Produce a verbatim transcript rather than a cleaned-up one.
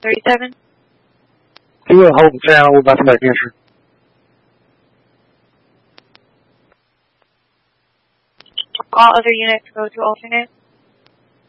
thirty-seven. 因为好，这样我把它买电视。 All other units go to alternate.